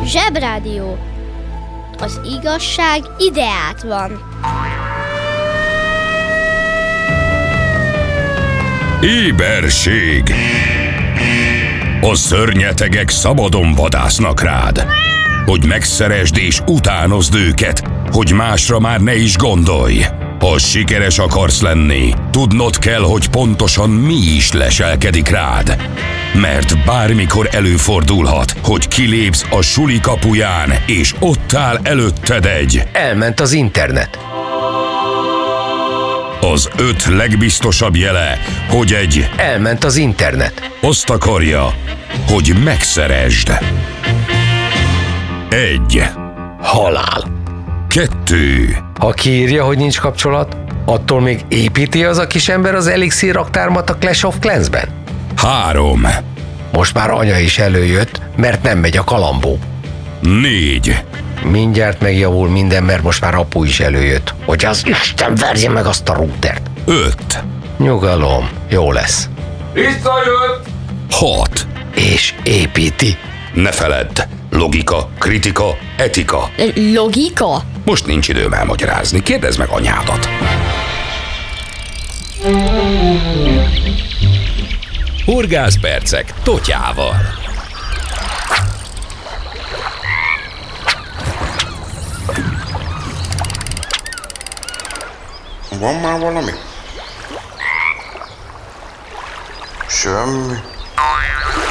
Zsebrádió. Az igazság ideát van. Éberség. A szörnyetegek szabadon vadásznak rád, hogy megszeresd és utánozd őket, hogy másra már ne is gondolj. Ha sikeres akarsz lenni, tudnod kell, hogy pontosan mi is leselkedik rád. Mert bármikor előfordulhat, hogy kilépsz a suli kapuján, és ott áll előtted egy... Elment az internet. Az 5 legbiztosabb jele, hogy egy... Elment az internet. Azt akarja, hogy megszeresd. 1. Halál. 2. Ha kiírja, hogy nincs kapcsolat, attól még építi az a kis ember az elixír raktármat a Clash of Clans-ben? 3. Most már anya is előjött, mert nem megy a kalambó. 4. Mindjárt megjavul minden, mert most már apu is előjött, hogy az Isten verje meg azt a routert. 5. Nyugalom, jó lesz. Visszajött! 6. És építi. Ne feledd, logika, kritika, etika. Logika? Most nincs időm elmagyarázni, kérdezd meg anyádat. Horgászpercek Totyával. Van már valami? Semmi.